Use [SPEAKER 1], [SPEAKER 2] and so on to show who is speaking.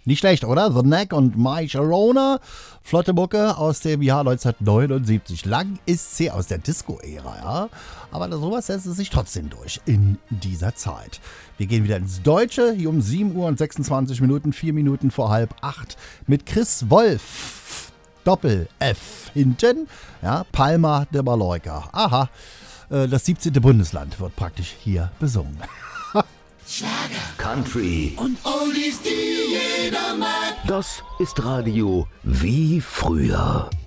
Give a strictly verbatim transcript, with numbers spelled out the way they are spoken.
[SPEAKER 1] Nicht schlecht, oder? The Knack und My Sharona. Flotte Mucke aus dem Jahr neunzehnhundertneunundsiebzig. Lang ist sie aus der Disco-Ära, ja. Aber sowas setzt es sich trotzdem durch in dieser Zeit. Wir gehen wieder ins Deutsche, hier um sieben Uhr und sechsundzwanzig Minuten, vier Minuten vor halb acht, mit Chris Wolf. Doppel-F hinten, ja, Palma de Mallorca. Aha, äh, das siebzehnte Bundesland wird praktisch hier besungen.
[SPEAKER 2] Schlager, Country und Oldies, die jeder mag. Das ist Radio wie früher.